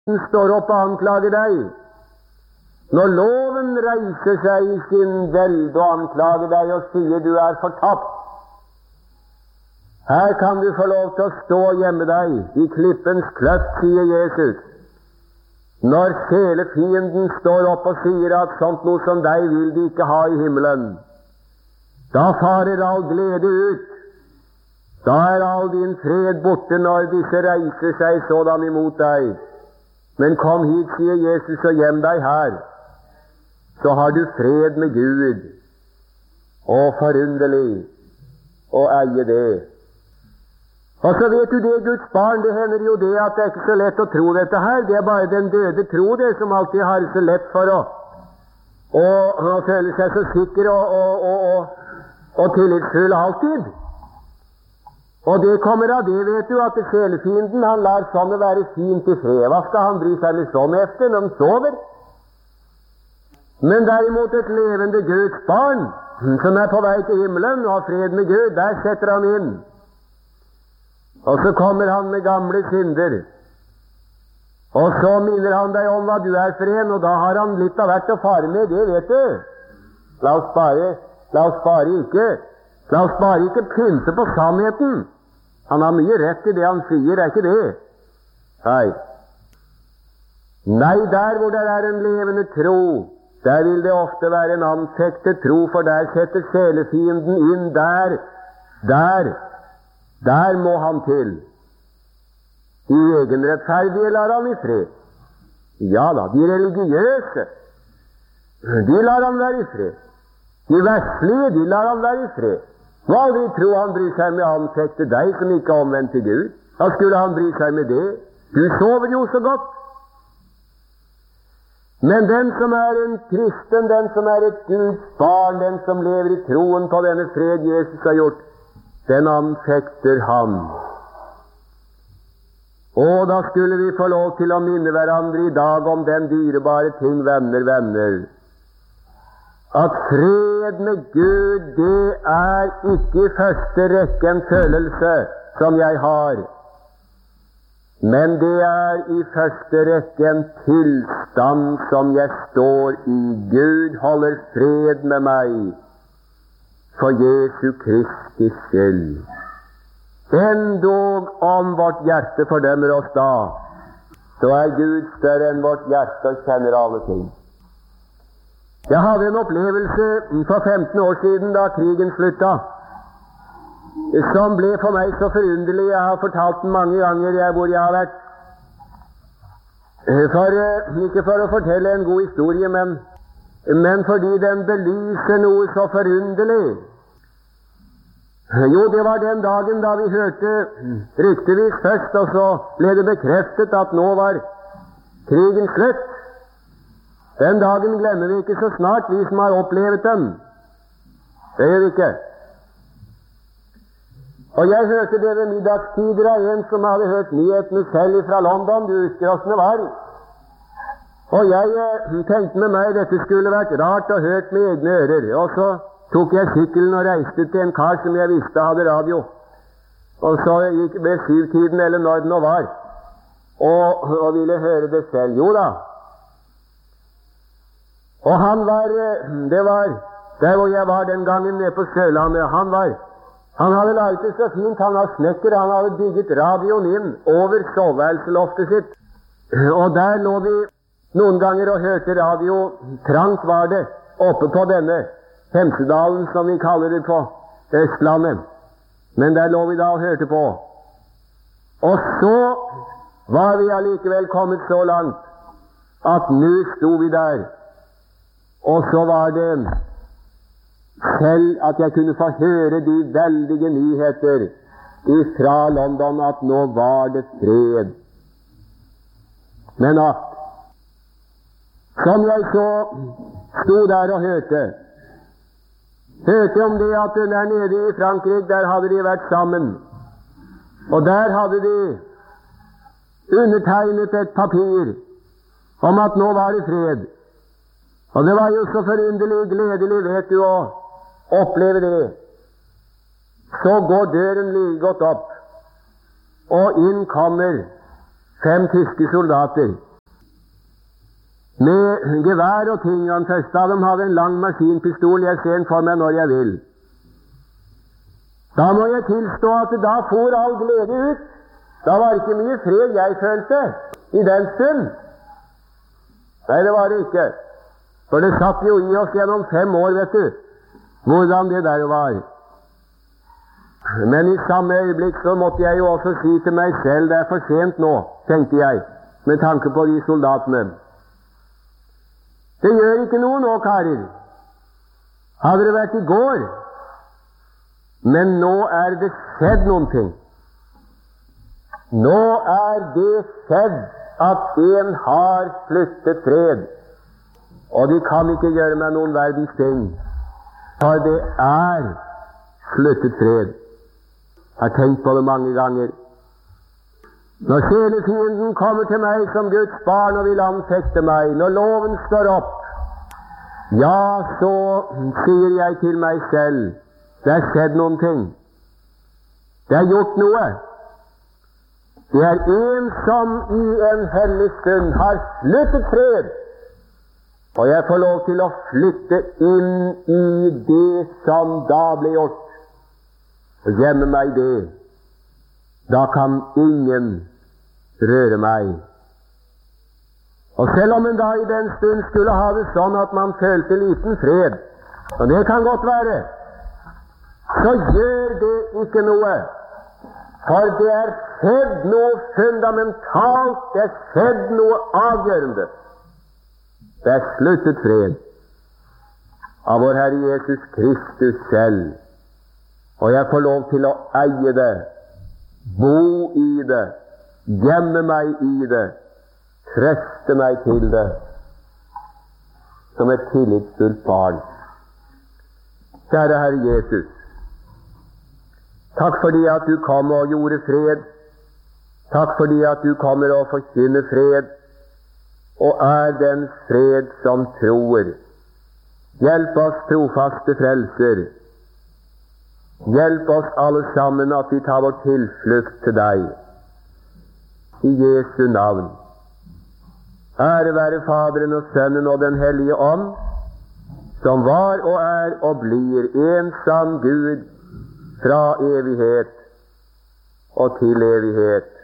Den står opp og anklager deg. Når loven reiser seg i sin velde og anklager deg og sier du er fortapt, her kan du få lov til å stå og gjemme deg i klippens kløft, sier Jesus. Når sjelefienden står opp og sier at sånt noe som deg vil de ikke ha i himmelen, da farer all glede ut. Da er all din fred borte når disse reiser seg sådan imot deg. Men kom hit, sier Jesus, og gjem deg her. Så har du fred med Gud. Og forunderlig å eie det. Og så vet du det, Guds barn, det hender jo det at det er ikke så lett å tro dette her. Det er bare den døde tro, det, som alltid har så lett for å føle seg så sikker og tillitsfull alltid. Og det kommer av det, vet du, at sjelefienden, han lar sånne være fint i fred. Hva skal han bry seg med sånn efter når han sover? Men derimot et levende Guds barn, som er på vei til himmelen og har fred med Gud, der setter han inn. Og så kommer han med gamle synder. Og så minner han deg om hva du er for en, og da har han litt av hvert å fare med, det vet du. La oss bare ikke pynte på sannheten. Han har mye rett i det han sier, er ikke det? Nei, der hvor det er en levende tro, der vil det ofte være en anfektet tro, for der setter sjelefienden inn. Der må han til. De egenrettferdige lar han i fred. Ja da, de religiøse, de lar han være i fred. De verslige, de lar han være i fred. Må aldri tro han bryr seg med å anfekte deg som ikke er omvendt til Gud. Da skulle han bry seg med det. Du sover jo så godt. Men den som er en kristen, den som er et Guds barn, den som lever i troen på denne fred Jesus har gjort, den anfekter han. Og da skulle vi få lov til å minne hverandre i dag om den dyrebare ting, venner, at fred med Gud, det er ikke i første rekke en følelse som jeg har, men det er i første rekke en tilstand som jeg står i. Gud holder fred med meg for Jesu Kristi skyld. Endog om vårt hjerte fordømmer oss da, så er Gud større enn vårt hjerte og kjenner alle ting. Jeg hadde en opplevelse for 15 år siden da krigen slutta, som ble for meg så forunderlig. Jeg har fortalt den mange ganger hvor jeg har vært. Ikke for å fortelle en god historie, men fordi den belyser noe så forunderlig. Jo, det var den dagen da vi hørte ryktevis først, og så ble det bekreftet at nå var krigen slutt. Den dagen glemmer vi ikke så snart, vi som har opplevd den. Det gjør vi ikke. Og jeg hørte det ved middagstider av en som hadde hørt nyhetene selv fra London. Du husker hvordan det var. Og jeg tenkte med meg dette skulle vært rart og hørt med egne ører. Og så tok jeg sykkelen og reiste til en kar som jeg visste hadde radio. Og så gikk ved 7-tiden eller når det nå var, og ville høre det selv. Jo da. Og han var, det var der hvor jeg var den gangen nede på Sørlandet, han hadde laget det så fint, han var snekker, han hadde bygget radioen inn over soveværelseloftet sitt, og der lå vi noen ganger og hørte radio. Trangt var det oppe på denne Hemsedalen, som vi kaller det på Østlandet, men der lå vi da og hørte på. Og så var vi allikevel kommet så langt at nå sto vi der. Og så var det selv at jeg kunne få høre de veldige nyheter fra London at nå var det fred. Men som jeg så sto der og hørte om det at der nede i Frankrike, der hadde de vært sammen, og der hadde de undertegnet et papir om at nå var det fred. Og det var jo så forunderlig gledelig, vet du, å oppleve det. Så går døren like godt opp, og inn kommer 5 tyske soldater. med gevær og ting. Og den første av dem hadde en lang maskinpistol. Jeg ser den for meg når jeg vil. Da må jeg tilstå at da for all glede ut. Da var det ikke mye fred jeg følte i den stund. Nei, det var det ikke. For det satt jo i oss gjennom 5 år, vet du, hvordan det der var. Men i samme øyeblikk så måtte jeg jo også si til meg selv, det er for sent nå, tenkte jeg, med tanke på de soldatene. Det gjør ikke noe nå, karer. Hadde det vært i går. Men nå er det skjedd noen ting. Nå er det skjedd at en har sluttet fred. Og de kan ikke gjøre meg noen verdens ting, for det er sluttet fred. Jeg har tenkt på det mange ganger. Når sjelefienden kommer til meg som Guds barn og vil anfekte meg, når loven står opp, ja, så sier jeg til meg selv, det er skjedd noen ting. Det er gjort noe. Det er en som i en hellig stund har sluttet fred, og jeg får lov til å flytte inn i det som da ble gjort, og gjemme meg det. Da kan ingen røre meg. Og selv om en da i den stund skulle ha det sånn at man følte liten fred, og det kan godt være, så gjør det ikke noe. For det er skjedd noe fundamentalt, det er skjedd noe avgjørende. Det er sluttet fred av vår Herre Jesus Kristus selv. Og jeg får lov til å eie det, bo i det, gjemme meg i det, trøste meg til det, som et tillitsfullt barn. Kjære Herre Jesus, takk fordi at du kom og gjorde fred. Takk fordi at du kommer og forkynner fred, og er den fred som tror. Hjelp oss, trofaste frelser. Hjelp oss alle sammen at vi tar vår tilflukt til deg. I Jesu navn. Ære være Faderen og Sønnen og Den hellige ånd, som var og er og blir en sann Gud fra evighet og til evighet.